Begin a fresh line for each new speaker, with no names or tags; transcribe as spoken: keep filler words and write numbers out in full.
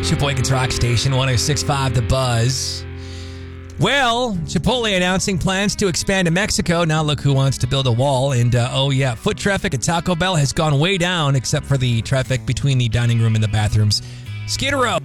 Sheboygan's Rock Station, one oh six point five The Buzz. Well, Chipotle announcing plans to expand to Mexico. Now look who wants to build a wall. And, uh, oh, yeah, foot traffic at Taco Bell has gone way down, except for the traffic between the dining room and the bathrooms. Skid Row.